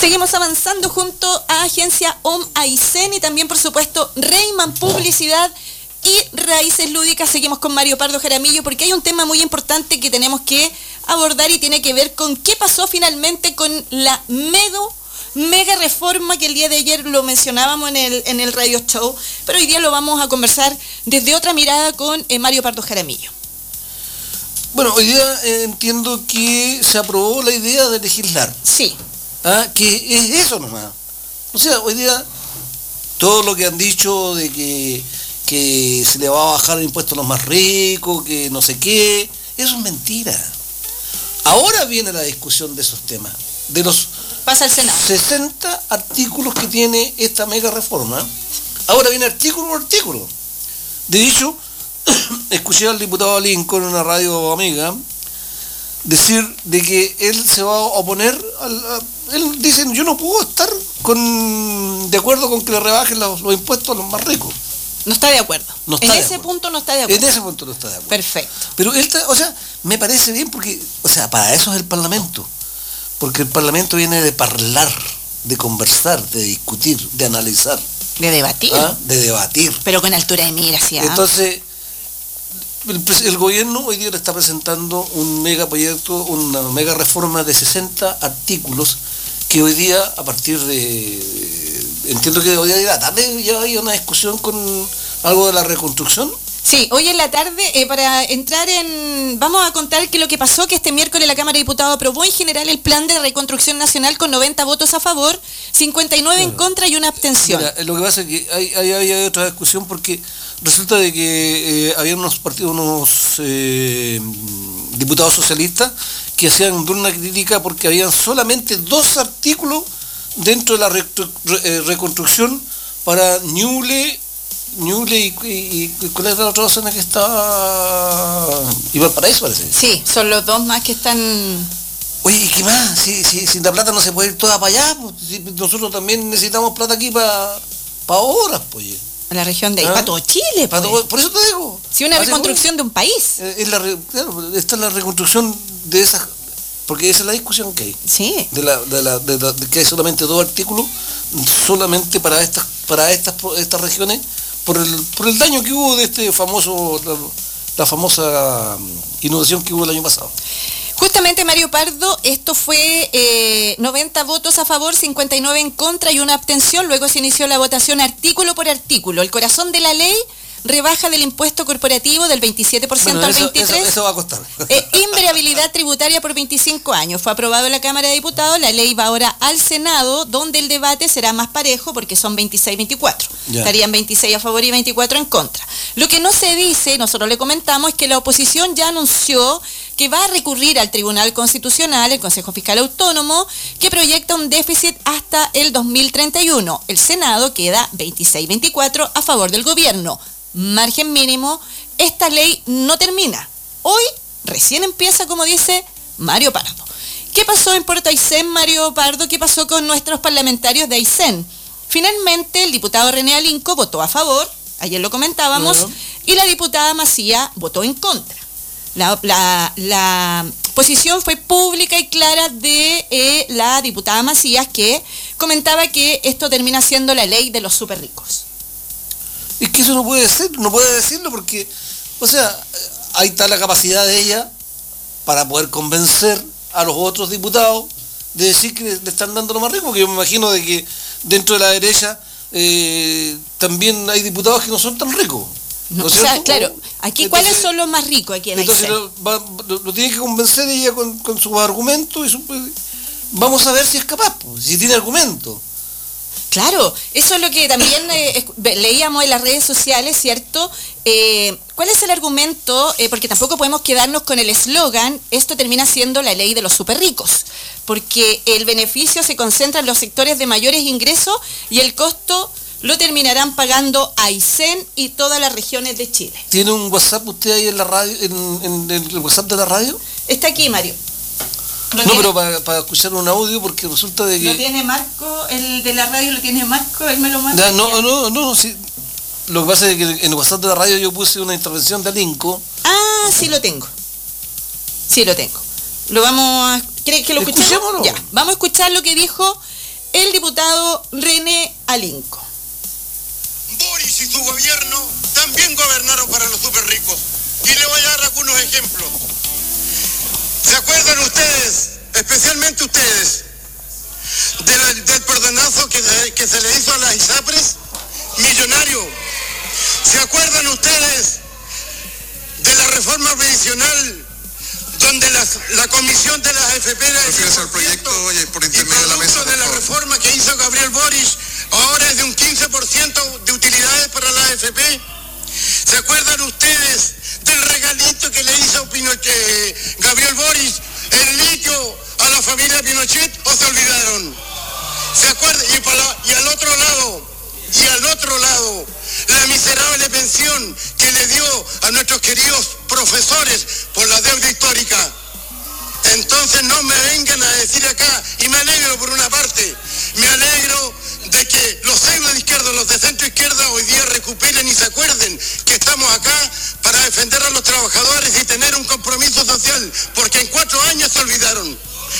Seguimos avanzando junto a Agencia OM Aysén y también, por supuesto, Reiman Publicidad y Raíces Lúdicas. Seguimos con Mario Pardo Jaramillo porque hay un tema muy importante que tenemos que abordar y tiene que ver con qué pasó finalmente con la mega reforma que el día de ayer lo mencionábamos en el radio show, pero hoy día lo vamos a conversar desde otra mirada con Mario Pardo Jaramillo. Bueno, hoy día entiendo que se aprobó la idea de legislar. Sí. Que es eso nomás. O sea, hoy día todo lo que han dicho de que se le va a bajar el impuesto a los más ricos, que no sé qué, eso es mentira. Ahora viene la discusión de esos temas, de los pasa al Senado. 60 artículos que tiene esta mega reforma. Ahora viene artículo por artículo. De hecho, escuché al diputado Lincoln en una radio amiga decir de que él se va a oponer él dice, yo no puedo estar de acuerdo con que le rebajen los impuestos a los más ricos. No está de acuerdo. No está en de ese acuerdo. punto no está de acuerdo. En ese punto no está de acuerdo. Perfecto. Pero él me parece bien porque, para eso es el Parlamento. Porque el Parlamento viene de hablar, de conversar, de discutir, de analizar. De debatir. De debatir. Pero con altura de mira, sí. Entonces, el gobierno hoy día le está presentando un megaproyecto, una mega reforma de 60 artículos que hoy día, a partir de... Entiendo que hoy día de la tarde ya hay una discusión con algo de la reconstrucción. Sí, hoy en la tarde, para entrar vamos a contar que lo que pasó, que este miércoles la Cámara de Diputados aprobó en general el plan de reconstrucción nacional con 90 votos a favor, 59 en contra y una abstención. Mira, lo que pasa es que hay otra discusión porque resulta de que había unos diputados socialistas que hacían una crítica porque habían solamente 2 artículos dentro de la reconstrucción para Ñuble y ¿cuál es la otra zona que está? Y Valparaíso parece. Sí, son los 2 más que están... Oye, ¿y qué más? Si la plata no se puede ir toda para allá, pues, si nosotros también necesitamos plata aquí para horas, pues. La región de ahí, para todo Chile, pues. Por eso te digo. Si una reconstrucción de un país. Claro, esta es la reconstrucción de esas, porque esa es la discusión que hay. Sí. De que hay solamente 2 artículos, solamente para estas regiones, por el daño que hubo de este famoso, la famosa inundación que hubo el año pasado. Justamente, Mario Pardo, esto fue 90 votos a favor, 59 en contra y una abstención. Luego se inició la votación artículo por artículo. El corazón de la ley: rebaja del impuesto corporativo del 27% al 23%. Eso va a costar. Invariabilidad tributaria por 25 años. Fue aprobado en la Cámara de Diputados. La ley va ahora al Senado, donde el debate será más parejo porque son 26-24. Estarían 26 a favor y 24 en contra. Lo que no se dice, nosotros le comentamos, es que la oposición ya anunció que va a recurrir al Tribunal Constitucional, el Consejo Fiscal Autónomo, que proyecta un déficit hasta el 2031. El Senado queda 26-24 a favor del gobierno. Margen mínimo. Esta ley no termina. Hoy recién empieza, como dice Mario Pardo. ¿Qué pasó en Puerto Aysén, Mario Pardo? ¿Qué pasó con nuestros parlamentarios de Aysén? Finalmente, el diputado René Alinco votó a favor, ayer lo comentábamos, y la diputada Macía votó en contra. La posición fue pública y clara de la diputada Macías, que comentaba que esto termina siendo la ley de los súper ricos. Es que eso no puede ser, no puede decirlo porque, ahí está la capacidad de ella para poder convencer a los otros diputados de decir que le están dando lo más rico, porque yo me imagino de que dentro de la derecha también hay diputados que no son tan ricos. No, claro, aquí entonces, ¿cuáles son los más ricos aquí en Aysén? Entonces lo tiene que convencer ella con sus argumentos y vamos a ver si es capaz, si tiene argumentos. Claro, eso es lo que también leíamos en las redes sociales, ¿cierto? ¿Cuál es el argumento? Porque tampoco podemos quedarnos con el eslogan, esto termina siendo la ley de los súper ricos, porque el beneficio se concentra en los sectores de mayores ingresos y el costo lo terminarán pagando Aysén y todas las regiones de Chile. ¿Tiene un WhatsApp usted ahí en la radio, en el WhatsApp de la radio? Está aquí, Mario. Pero para escuchar un audio, porque resulta de que... Lo tiene Marco, el de la radio lo tiene Marco, él me lo manda. No, sí. Lo que pasa es que en el WhatsApp de la radio yo puse una intervención de Alinco. Ah, sí lo tengo. ¿Cree que lo escuchemos? ¿No? Ya, vamos a escuchar lo que dijo el diputado René Alinco. Boris y su gobierno también gobernaron para los superricos. Y le voy a dar algunos ejemplos. ¿Se acuerdan ustedes, especialmente ustedes, del perdonazo que se le hizo a las ISAPRES? Millonario. ¿Se acuerdan ustedes de la reforma previsional donde la comisión de las AFP refieres al proyecto por intermedio de la mesa de la reforma que hizo Gabriel Boric ahora es de un 15% de utilidades para la AFP? ¿Se acuerdan ustedes del regalito que le hizo Gabriel Boric, el litio, a la familia Pinochet, o se olvidaron? ¿Se acuerdan? Y al otro lado, la miserable pensión que le dio a nuestros queridos profesores por la deuda histórica. Entonces no me vengan a decir acá, y me alegro por una parte, me alegro de que los pseudo de izquierda, los de centro izquierda hoy día recuperen y se acuerden que estamos acá para defender a los trabajadores y tener un compromiso social, porque en 4 años se olvidaron,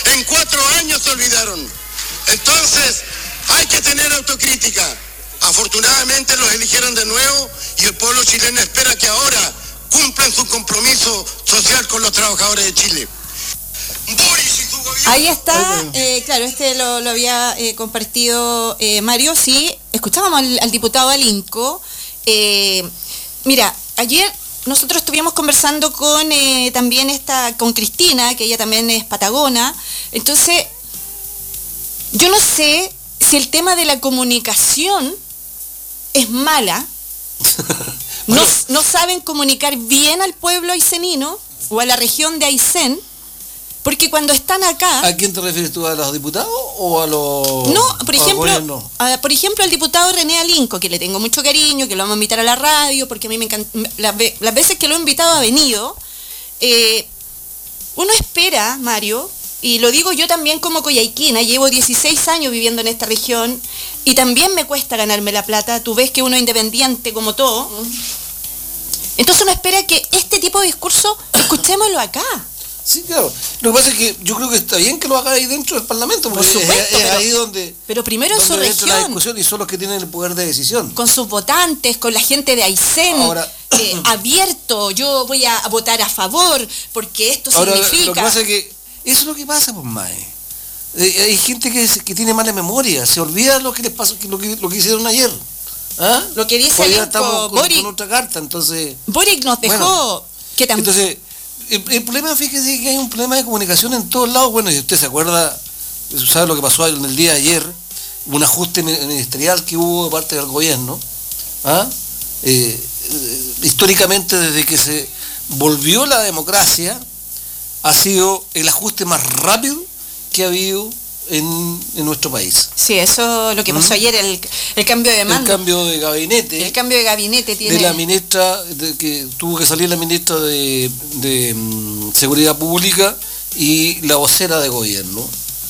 Entonces hay que tener autocrítica. Afortunadamente los eligieron de nuevo y el pueblo chileno espera que ahora cumplan su compromiso social con los trabajadores de Chile. Ahí está, claro, lo había compartido Mario, sí, escuchábamos al diputado Alinco. Mira, ayer nosotros estuvimos conversando con con Cristina, que ella también es patagona, entonces yo no sé si el tema de la comunicación es mala, no saben comunicar bien al pueblo aycenino o a la región de Aysén, porque cuando están acá... ¿A quién te refieres tú? ¿A los diputados o a los...? No, por ejemplo, al diputado René Alinco, que le tengo mucho cariño, que lo vamos a invitar a la radio, porque a mí me encanta, las veces que lo he invitado ha venido. Uno espera, Mario, y lo digo yo también como coyhaiquina, llevo 16 años viviendo en esta región, y también me cuesta ganarme la plata, tú ves que uno es independiente como todo. Entonces uno espera que este tipo de discurso escuchémoslo acá. Sí, claro. Lo que pasa es que yo creo que está bien que lo haga ahí dentro del Parlamento, porque por supuesto, es ahí donde... Pero primero en su región. La discusión y son los que tienen el poder de decisión. Con sus votantes, con la gente de Aysén, abierto, yo voy a votar a favor, porque esto significa... Lo que pasa es que eso es lo que pasa, pues, mae. Hay gente que tiene mala memoria, se olvida lo que les pasó, lo que hicieron ayer. ¿Ah? Lo que dice Alinco, Boric, con otra carta, entonces... Boric nos dejó... Entonces... El problema, fíjese que hay un problema de comunicación en todos lados. Bueno, y usted se acuerda, sabe lo que pasó en el día de ayer, un ajuste ministerial que hubo de parte del gobierno. Históricamente, desde que se volvió la democracia, ha sido el ajuste más rápido que ha habido en nuestro país. Sí, eso es lo que pasó ayer, el cambio de mando. El cambio de gabinete. El cambio de gabinete tiene... De la ministra, que tuvo que salir la ministra de Seguridad Pública y la vocera de gobierno.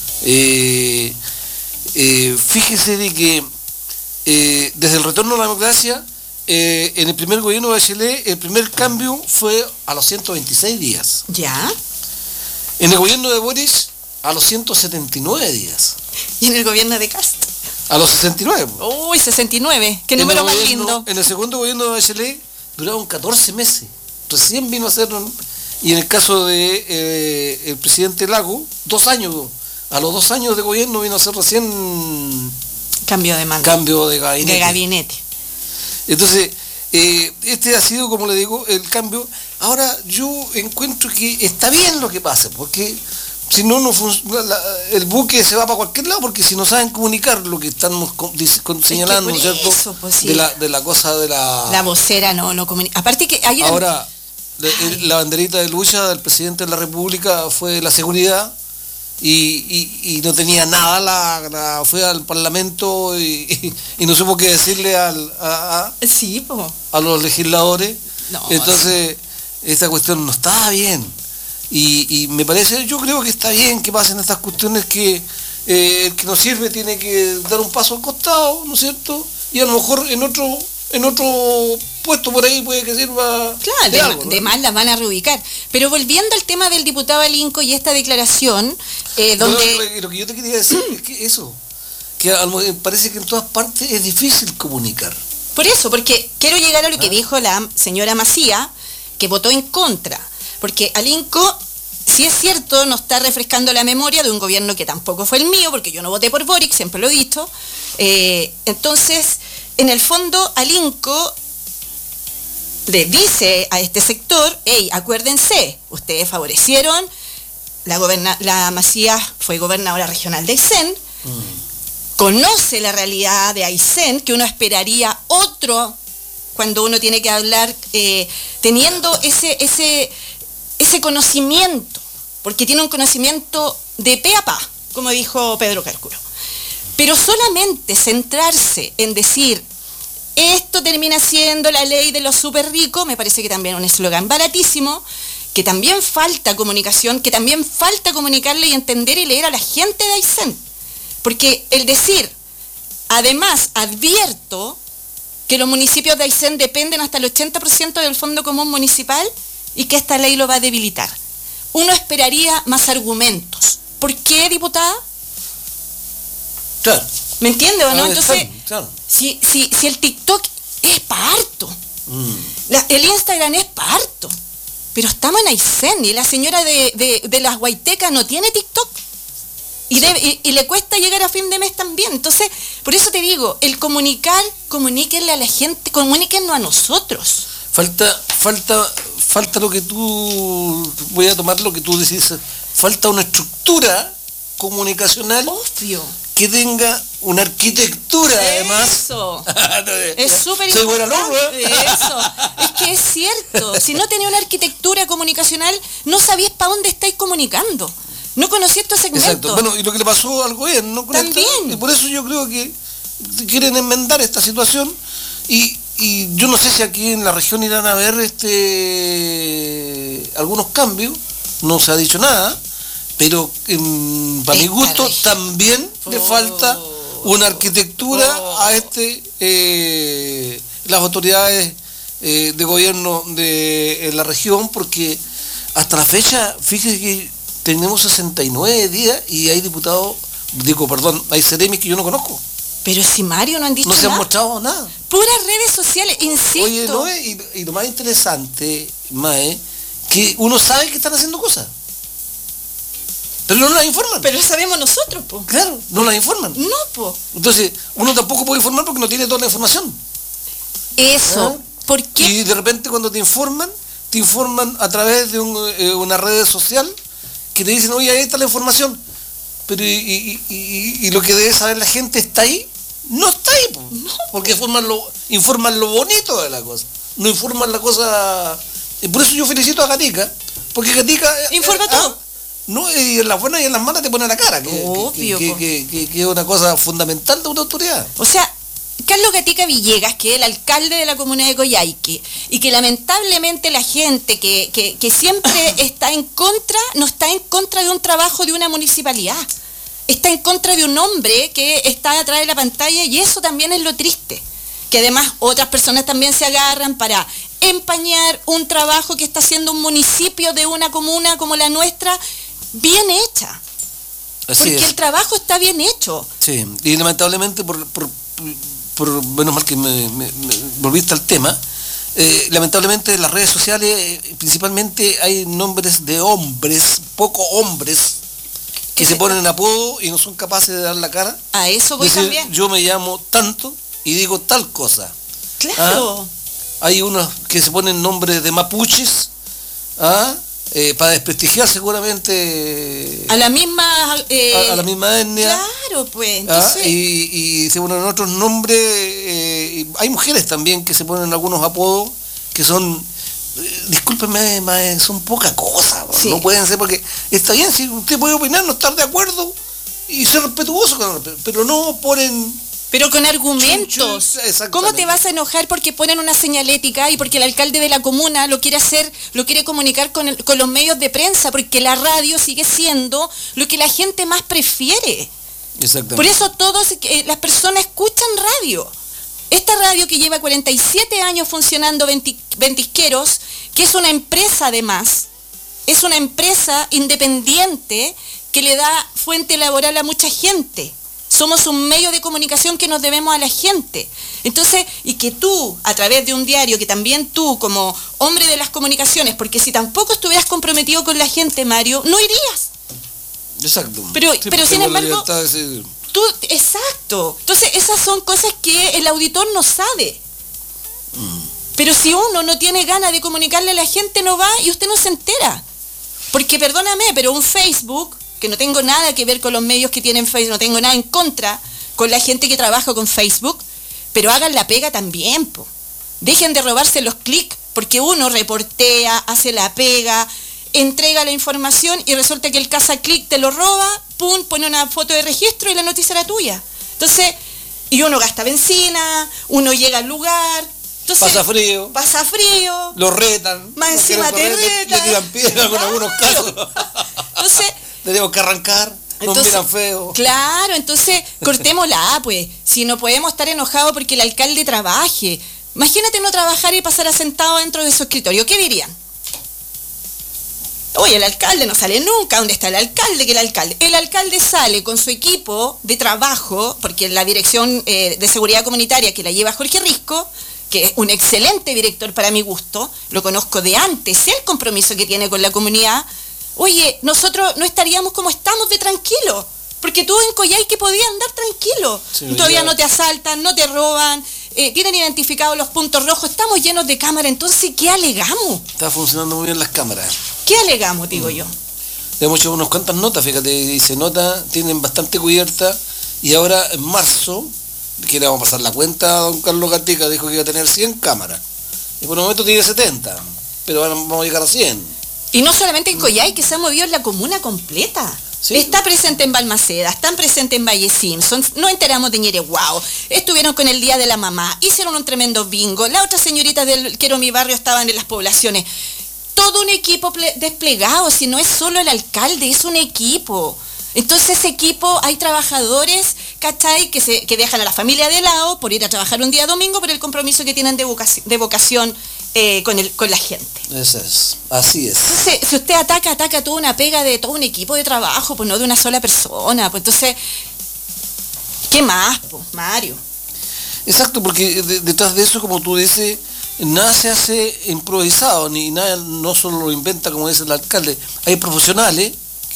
Fíjese de que desde el retorno a la democracia, en el primer gobierno de Bachelet, el primer cambio fue a los 126 días. ¿Ya? En el gobierno de Boris, a los 179 días. ¿Y en el gobierno de Cast? A los 69. Uy, 69, qué número más lindo. En el segundo gobierno de Bachelet duraron 14 meses. Recién vino a ser, y en el caso de el presidente Lago, 2 años. A los 2 años de gobierno vino a ser recién... Cambio de mando. Cambio de gabinete. De gabinete. Entonces, este ha sido, como le digo, el cambio. Ahora, yo encuentro que está bien lo que pasa, porque... Si no, el buque se va para cualquier lado, porque si no saben comunicar lo que estamos señalando, ¿no es cierto? Eso, pues, sí. de la cosa de la... La vocera no comunica. Aparte que ayer... Ahora, la banderita de lucha del presidente de la República fue la seguridad y no tenía nada, fue al Parlamento y no supo qué decirle a los legisladores. No, entonces, esta cuestión no estaba bien. Y me parece, yo creo que está bien que pasen estas cuestiones, que el que nos sirve tiene que dar un paso al costado, ¿no es cierto? Y a lo mejor en otro puesto por ahí puede que sirva. Claro, de más las van a reubicar. Pero volviendo al tema del diputado Alinco y esta declaración, donde... Lo que yo te quería decir es que que parece que en todas partes es difícil comunicar. Por eso, porque quiero llegar a lo que dijo la señora Macía, que votó en contra, porque Alinco, si es cierto, nos está refrescando la memoria de un gobierno que tampoco fue el mío, porque yo no voté por Boric, siempre lo he dicho. Entonces, en el fondo, Alinco le dice a este sector, hey, acuérdense, ustedes favorecieron, la Macías fue gobernadora regional de Aysén, conoce la realidad de Aysén, que uno esperaría otro, cuando uno tiene que hablar, teniendo ese conocimiento, porque tiene un conocimiento de pe a pa, como dijo Pedro Cárcuro. Pero solamente centrarse en decir, esto termina siendo la ley de los súper ricos, me parece que también es un eslogan baratísimo, que también falta comunicación, que también falta comunicarle y entender y leer a la gente de Aysén. Porque el decir, además, advierto que los municipios de Aysén dependen hasta el 80% del Fondo Común Municipal y que esta ley lo va a debilitar. Uno esperaría más argumentos. ¿Por qué, diputada? Claro. ¿Me entiende o no? Entonces, claro. Si el TikTok es para harto, el Instagram es para harto, pero estamos en Aysén y la señora de las Guaitecas no tiene TikTok y le cuesta llegar a fin de mes también. Entonces, por eso te digo, el comuníquenle a la gente, comuníquennos a nosotros. Falta lo que tú, voy a tomar lo que tú decís, falta una estructura comunicacional. Obvio. Que tenga una arquitectura, además. Eso. Es súper Soy buena alumno, Eso. Es que es cierto. Si no tenía una arquitectura comunicacional, no sabías para dónde estáis comunicando. No conocías estos segmentos. Exacto. Bueno, y lo que le pasó al gobierno. También. Y por eso yo creo que quieren enmendar esta situación. Y yo no sé si aquí en la región irán a haber algunos cambios. No se ha dicho nada. Pero para mi gusto también le falta una arquitectura a las autoridades de gobierno de la región, porque hasta la fecha, fíjese que tenemos 69 días y hay hay seremis que yo no conozco. Pero si Mario no han dicho nada. No se han mostrado nada. Puras redes sociales, insisto. Oye, ¿no? Y lo más interesante, Mae, que uno sabe que están haciendo cosas. Pero no las informan. Pero lo sabemos nosotros, po. Claro, no las informan. No, po. Entonces, uno tampoco puede informar porque no tiene toda la información. Eso. ¿Por qué? Y de repente cuando te informan a través de una red social que te dicen, oye, ahí está la información. Pero y lo que debe saber la gente está ahí. No está ahí, po. No, porque informan lo bonito de la cosa. No informan la cosa. Y por eso yo felicito a Gatica. Porque Gatica informa todo. No, y en las buenas y en las malas te pone la cara, Obvio, que es una cosa fundamental de una autoridad. O sea, Carlos Gatica Villegas, que es el alcalde de la comuna de Coyhaique, y que lamentablemente la gente que siempre está en contra, no está en contra de un trabajo de una municipalidad, está en contra de un hombre que está atrás de la pantalla, y eso también es lo triste, que además otras personas también se agarran para empañar un trabajo que está haciendo un municipio de una comuna como la nuestra, bien hecha. Porque el trabajo está bien hecho. Sí, y lamentablemente, por menos mal que me volviste al tema, lamentablemente en las redes sociales principalmente hay nombres de hombres, pocos hombres, que se ponen en apodo y no son capaces de dar la cara. A eso voy también. Yo me llamo tanto y digo tal cosa. Claro. Hay unos que se ponen nombres de mapuches, para desprestigiar seguramente a la misma a la misma etnia. Claro, pues. Entonces... y se ponen otros nombres. Hay mujeres también que se ponen algunos apodos que son, discúlpenme, son poca cosa. Sí. No pueden ser, porque está bien, si usted puede opinar, no estar de acuerdo y ser respetuoso, pero no ponen... Pero con argumentos. ¿Cómo te vas a enojar porque ponen una señalética y porque el alcalde de la comuna lo quiere hacer, lo quiere comunicar con los medios de prensa? Porque la radio sigue siendo lo que la gente más prefiere. Exactamente. Por eso las personas escuchan radio. Esta radio que lleva 47 años funcionando, Ventisqueros, que es una empresa además, es una empresa independiente que le da fuente laboral a mucha gente. somos un medio de comunicación que nos debemos a la gente. Entonces, y que tú, a través de un diario, que también tú, como hombre de las comunicaciones, porque si tampoco estuvieras comprometido con la gente, Mario, no irías. Exacto. Pero sin embargo, tú, exacto. Entonces, esas son cosas que el auditor no sabe. Pero si uno no tiene ganas de comunicarle a la gente, no va y usted no se entera. Porque, perdóname, pero un Facebook, que no tengo nada que ver con los medios que tienen Facebook, no tengo nada en contra con la gente que trabaja con Facebook, pero hagan la pega también, po. Dejen de robarse los clics, porque uno reportea, hace la pega, entrega la información y resulta que el caza-clic te lo roba, pum, pone una foto de registro y la noticia era tuya. Entonces, y uno gasta benzina, uno llega al lugar. Entonces, pasa frío. Lo retan. Más encima te retan. Le tiran piedra con algunos casos. Entonces, le tengo que arrancar. Nos miran feo. Claro, entonces cortémosla, pues. Si no podemos estar enojados porque el alcalde trabaje. Imagínate no trabajar y pasar sentado dentro de su escritorio. ¿Qué dirían? Oye, el alcalde no sale nunca. ¿Dónde está el alcalde? ¿Qué el alcalde? El alcalde sale con su equipo de trabajo, porque la dirección de seguridad comunitaria que la lleva Jorge Risco, que es un excelente director para mi gusto, lo conozco de antes, sé el compromiso que tiene con la comunidad. Oye, nosotros no estaríamos como estamos de tranquilos, porque tú en Coyhaique podías andar tranquilo. Sí, todavía no te asaltan, no te roban, tienen identificados los puntos rojos, estamos llenos de cámaras, entonces, ¿qué alegamos? Está funcionando muy bien las cámaras. ¿Qué alegamos, digo yo? Hemos hecho unas cuantas notas, fíjate, dice nota, tienen bastante cubierta, y ahora en marzo, que le vamos a pasar la cuenta a don Carlos Gatica, dijo que iba a tener 100 cámaras, y por el momento tiene 70, pero vamos a llegar a 100. Y no solamente en Coyhaique, se ha movido en la comuna completa. Sí. Está presente en Balmaceda, están presentes en Valle Simpson, nos enteramos de Ñereguao, estuvieron con el Día de la Mamá, hicieron un tremendo bingo, las otras señoritas del Quiero Mi Barrio estaban en las poblaciones. Todo un equipo desplegado, si no es solo el alcalde, es un equipo. Entonces ese equipo, hay trabajadores, ¿cachai? Que dejan a la familia de lado por ir a trabajar un día domingo por el compromiso que tienen de vocación con la gente. Eso es, así es. Entonces, si usted ataca toda una pega de todo un equipo de trabajo, pues no de una sola persona, pues entonces, ¿qué más, pues, Mario? Exacto, porque detrás de eso, como tú dices, nada se hace improvisado, ni nada, no solo lo inventa, como dice el alcalde. Hay profesionales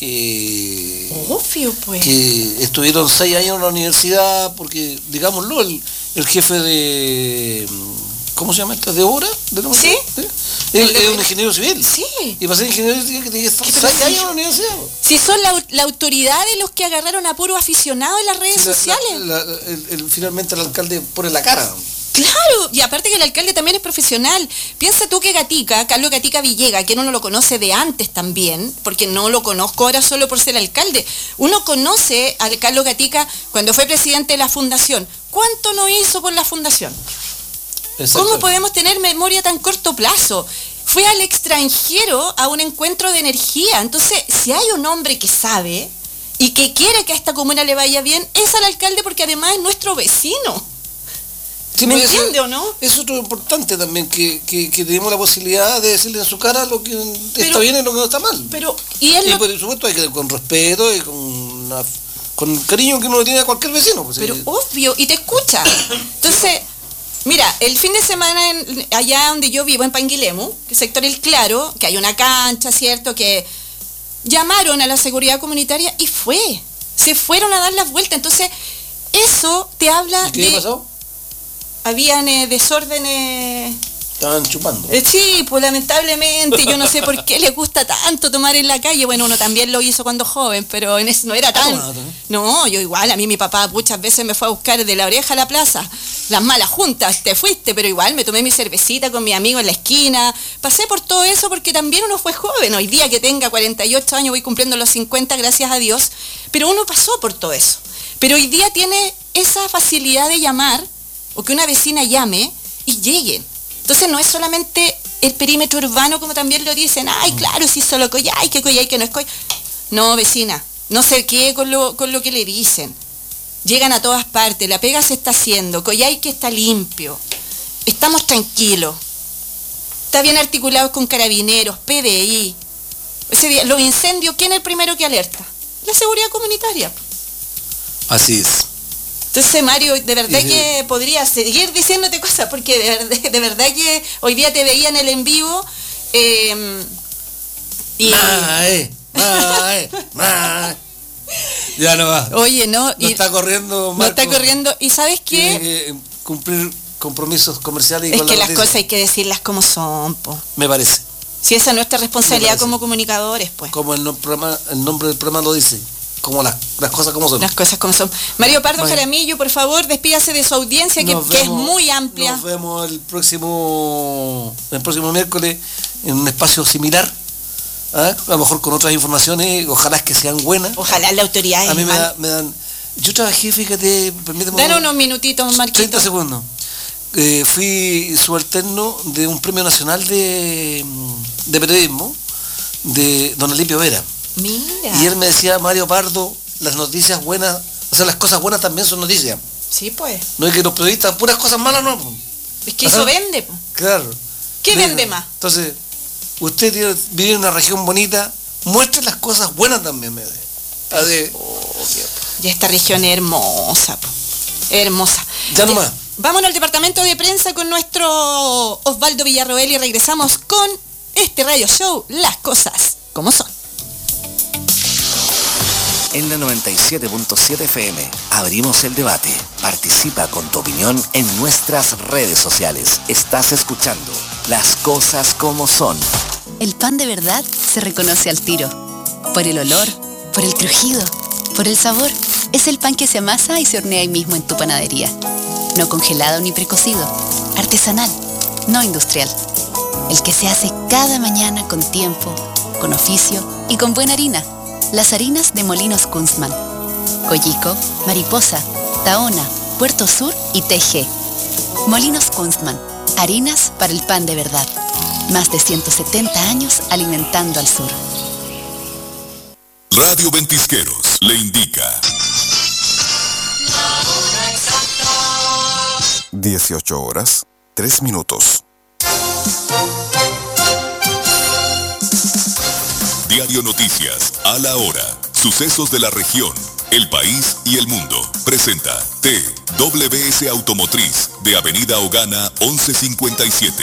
que... Obvio, pues. Que estuvieron 6 años en la universidad, porque, digámoslo, el jefe de... ¿Cómo se llama esto? ¿De obra? ¿Sí? Él es un ingeniero civil. Sí. Y para ser ingeniero civil que tiene que estar 6 años en la universidad. Si son la autoridad de los que agarraron a puro aficionado en las redes sociales. Finalmente el alcalde pone la cara. Claro, y aparte que el alcalde también es profesional. Piensa tú que Gatica, Carlos Gatica Villega, que uno no lo conoce de antes también, porque no lo conozco ahora solo por ser alcalde. Uno conoce a Carlos Gatica cuando fue presidente de la fundación. ¿Cuánto no hizo por la fundación? ¿Cómo podemos tener memoria a tan corto plazo? Fue al extranjero a un encuentro de energía. Entonces, si hay un hombre que sabe y que quiere que a esta comuna le vaya bien, es al alcalde, porque además es nuestro vecino. Sí, ¿me entiende o no? Es otro importante también, que tenemos la posibilidad de decirle en su cara lo que está bien y lo que no está mal. Y por supuesto hay que con respeto y con el cariño que uno le tiene a cualquier vecino. Pues, pero obvio, y te escucha. Entonces... Mira, el fin de semana allá donde yo vivo, en Panguilemu, que es sector El Claro, que hay una cancha, ¿cierto? Que llamaron a la seguridad comunitaria y se fueron a dar las vueltas. Entonces, eso te habla ¿Qué pasó? Habían desórdenes... Estaban chupando. Sí, pues lamentablemente, yo no sé por qué les gusta tanto tomar en la calle. Bueno, uno también lo hizo cuando joven, pero en eso no era tan... No, yo igual, a mí mi papá muchas veces me fue a buscar de la oreja a la plaza. Las malas juntas, te fuiste, pero igual me tomé mi cervecita con mi amigo en la esquina. Pasé por todo eso porque también uno fue joven. Hoy día que tenga 48 años, voy cumpliendo los 50, gracias a Dios. Pero uno pasó por todo eso. Pero hoy día tiene esa facilidad de llamar, o que una vecina llame y lleguen. Entonces no es solamente el perímetro urbano, como también lo dicen, ay, claro, si solo Coyhaique no es Coyhaique. No, vecina, no se quede con lo que le dicen. Llegan a todas partes, la pega se está haciendo, Coyhaique está limpio, estamos tranquilos, está bien articulados con carabineros, PDI. Ese día, los incendios, ¿quién es el primero que alerta? La seguridad comunitaria. Así es. Entonces, Mario, de verdad que podría seguir diciéndote cosas, porque de verdad que hoy día te veía en el en vivo. Ya no va. Oye, no. No está corriendo, Marco. No está corriendo. ¿Y sabes qué? Tiene que cumplir compromisos comerciales. Es que las cosas hay que decirlas como son, po. Me parece. Si esa es nuestra responsabilidad como comunicadores, pues. Como el nombre del programa lo dice. Como las cosas como son. Las cosas como son. Mario Pardo Jaramillo, por favor, despídase de su audiencia, que es muy amplia. Nos vemos el próximo miércoles en un espacio similar. A lo mejor con otras informaciones, ojalá que sean buenas. Ojalá la autoridad. A mí me dan. Yo trabajé, fíjate, permíteme. Danos unos minutitos, Marquito. 30 segundos. Fui subalterno de un premio nacional de periodismo de don Alipio Vera. Mira. Y él me decía, Mario Pardo, las noticias buenas, o sea, las cosas buenas también son noticias. Sí, pues. No es que los periodistas, puras cosas malas no. Es que eso vende, pues. Claro. ¿Qué vende más? Entonces, usted vive en una región bonita, muestre las cosas buenas también, me dice. Y esta región es hermosa, po. Hermosa. Ya nomás. Vámonos al departamento de prensa con nuestro Osvaldo Villarroel y regresamos con este radio show, Las Cosas Como Son. En la 97.7 FM abrimos el debate. Participa con tu opinión en nuestras redes sociales. Estás escuchando Las Cosas Como Son. El pan de verdad se reconoce al tiro. Por el olor, por el crujido, por el sabor. Es el pan que se amasa y se hornea ahí mismo en tu panadería. No congelado ni precocido. Artesanal, no industrial. El que se hace cada mañana con tiempo, con oficio y con buena harina. Las harinas de Molinos Kunstmann. Coyico, Mariposa, Tahona, Puerto Sur y TG. Molinos Kunstmann. Harinas para el pan de verdad. Más de 170 años alimentando al sur. Radio Ventisqueros le indica 18 horas, 3 minutos. Diario Noticias, a la hora. Sucesos de la región, el país y el mundo. Presenta TWS Automotriz de Avenida Ogana 1157.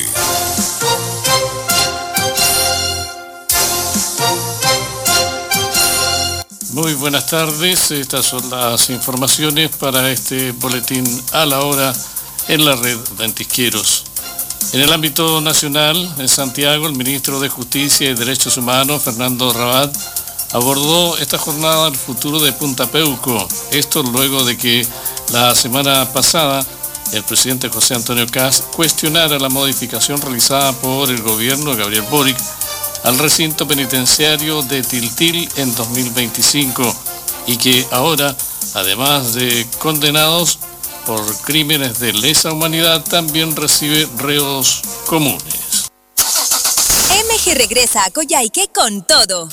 Muy buenas tardes, estas son las informaciones para este boletín a la hora en la red Ventisqueros. En el ámbito nacional, en Santiago, el ministro de Justicia y Derechos Humanos, Fernando Rabat, abordó esta jornada el futuro de Punta Peuco. Esto luego de que la semana pasada el presidente José Antonio Kast cuestionara la modificación realizada por el gobierno de Gabriel Boric al recinto penitenciario de Tiltil en 2025 y que ahora, además de condenados por crímenes de lesa humanidad, también recibe reos comunes. MG regresa a Coyhaique con todo.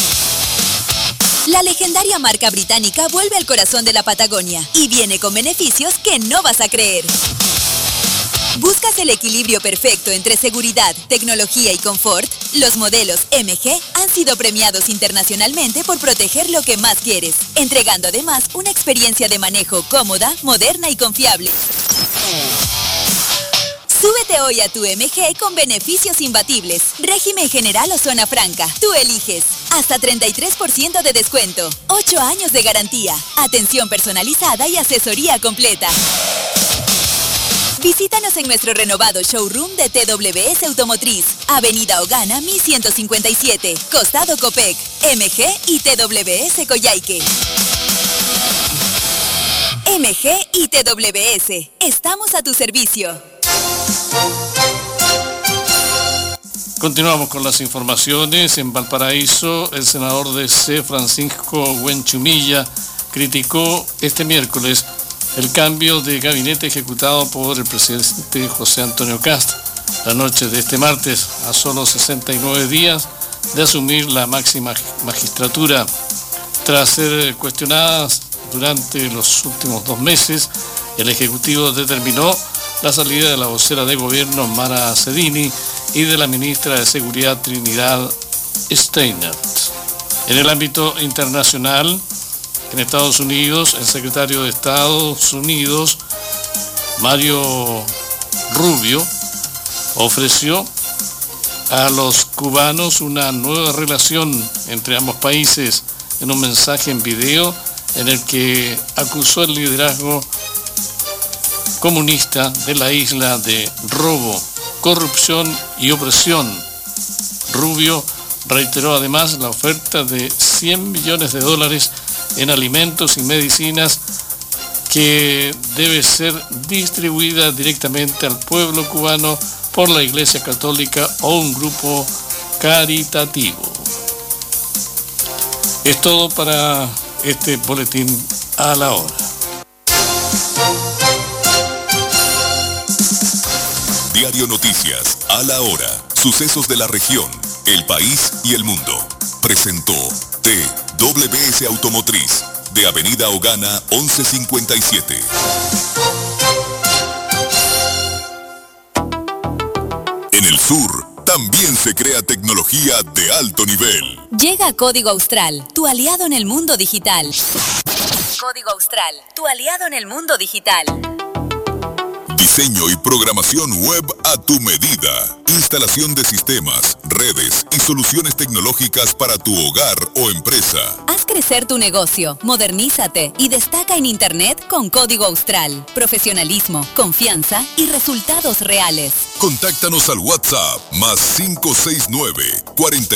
La legendaria marca británica vuelve al corazón de la Patagonia y viene con beneficios que no vas a creer. ¿Buscas el equilibrio perfecto entre seguridad, tecnología y confort? Los modelos MG han sido premiados internacionalmente por proteger lo que más quieres, entregando además una experiencia de manejo cómoda, moderna y confiable. Súbete hoy a tu MG con beneficios imbatibles. Régimen general o zona franca. Tú eliges. Hasta 33% de descuento. 8 años de garantía. Atención personalizada y asesoría completa. Visítanos en nuestro renovado showroom de TWS Automotriz, Avenida Ogana 1157, Costado Copec, MG y TWS Coyhaique. MG y TWS, estamos a tu servicio. Continuamos con las informaciones. En Valparaíso, el senador DC, Francisco Huenchumilla, criticó este miércoles el cambio de gabinete ejecutado por el presidente José Antonio Kast la noche de este martes, a solo 69 días de asumir la máxima magistratura. Tras ser cuestionadas durante los últimos 2 meses, el Ejecutivo determinó la salida de la vocera de gobierno Mara Cedini y de la ministra de Seguridad Trinidad Steinert. En el ámbito internacional, En Estados Unidos, el secretario de Estados Unidos, Mario Rubio, ofreció a los cubanos una nueva relación entre ambos países en un mensaje en video en el que acusó el liderazgo comunista de la isla de robo, corrupción y opresión. Rubio reiteró además la oferta de $100 millones en alimentos y medicinas que debe ser distribuida directamente al pueblo cubano por la Iglesia Católica o un grupo caritativo. Es todo para este boletín a la hora. Diario Noticias a la hora. Sucesos de la región, el país y el mundo. Presentó TWS Automotriz, de Avenida Ogana 1157. En el sur, también se crea tecnología de alto nivel. Llega Código Austral, tu aliado en el mundo digital. Código Austral, tu aliado en el mundo digital. Diseño y programación web a tu medida. Instalación de sistemas, redes y soluciones tecnológicas para tu hogar o empresa. Haz crecer tu negocio, modernízate y destaca en Internet con Código Austral. Profesionalismo, confianza y resultados reales. Contáctanos al WhatsApp +569